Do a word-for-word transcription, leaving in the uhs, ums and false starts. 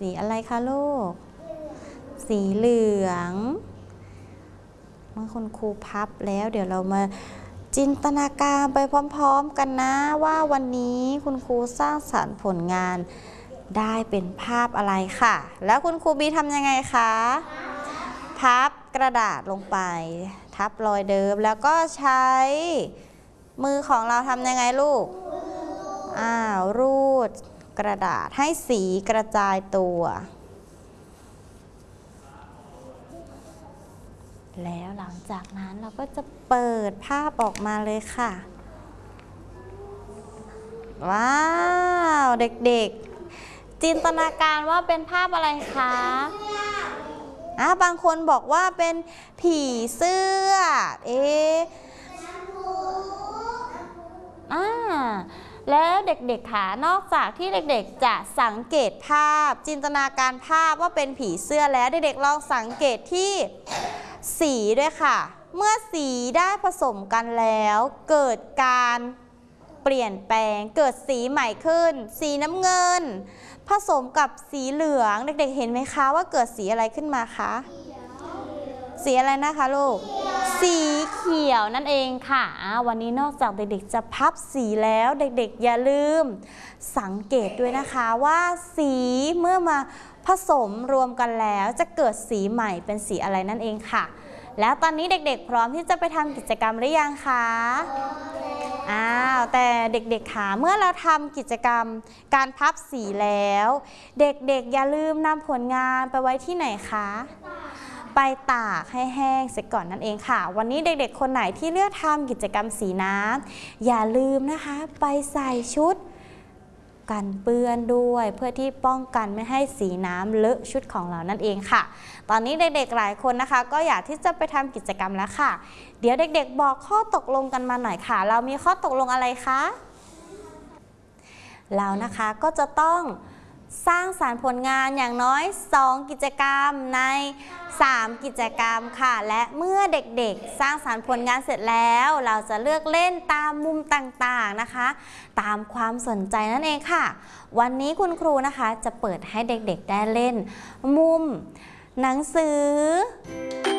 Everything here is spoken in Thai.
สีอะไรคะลูกสีเหลืองเมื่อคุณครูพับแล้วเดี๋ยวเรามาจินตนาการไปพร้อมๆกันนะว่าวันนี้คุณครูสร้างสรรค์ผลงานได้เป็นภาพอะไรค่ะแล้วคุณครูบีทำยังไงคะพับกระดาษลงไปทับรอยเดิมแล้วก็ใช้มือของเราทำยังไงลูกอ้าวรูดกระดาษให้สีกระจายตัวแล้วหลังจากนั้นเราก็จะเปิดภาพออกมาเลยค่ะว้าวเด็กๆจินตนาการว่าเป็นภาพอะไรคะอ่ะบางคนบอกว่าเป็นผีเสื้อเอ๊ะอ่าแล้วเด็กๆค่ะนอกจากที่เด็กๆจะสังเกตภาพจินตนาการภาพว่าเป็นผีเสื้อแล้วเด็กๆลองสังเกตที่สีด้วยค่ะเมื่อสีได้ผสมกันแล้วเกิดการเปลี่ยนแปลงเกิดสีใหม่ขึ้นสีน้ำเงินผสมกับสีเหลืองเด็กๆเห็นไหมคะว่าเกิดสีอะไรขึ้นมาคะสีอะไรนะคะลูกสีเขียวนั่นเองค่ะวันนี้นอกจากเด็กๆจะพับสีแล้วเด็กๆอย่าลืมสังเกตด้วยนะคะว่าสีเมื่อมาผสมรวมกันแล้วจะเกิดสีใหม่เป็นสีอะไรนั่นเองค่ะแล้วตอนนี้เด็กๆพร้อมที่จะไปทำกิจกรรมหรือยังคะอ้าวแต่เด็กๆค่ะเมื่อเราทำกิจกรรมการพับสีแล้วเด็กๆอย่าลืมนำผลงานไปไว้ที่ไหนคะไปตากให้แห้งเสร็จก่อนนั่นเองค่ะวันนี้เด็กๆคนไหนที่เลือกทำกิจกรรมสีน้ำอย่าลืมนะคะไปใส่ชุดกันเปื้อนด้วยเพื่อที่ป้องกันไม่ให้สีน้ำเลอะชุดของเรานั่นเองค่ะตอนนี้เด็กๆหลายคนนะคะก็อยากที่จะไปทำกิจกรรมแล้วค่ะเดี๋ยวเด็กๆบอกข้อตกลงกันมาหน่อยค่ะเรามีข้อตกลงอะไรคะเรานะคะก็จะต้องสร้างสรรค์ผลงานอย่างน้อยสองกิจกรรมในสามกิจกรรมค่ะและเมื่อเด็กๆสร้างสรรค์ผลงานเสร็จแล้วเราจะเลือกเล่นตามมุมต่างๆนะคะตามความสนใจนั่นเองค่ะวันนี้คุณครูนะคะจะเปิดให้เด็กๆได้เล่นมุมหนังสือ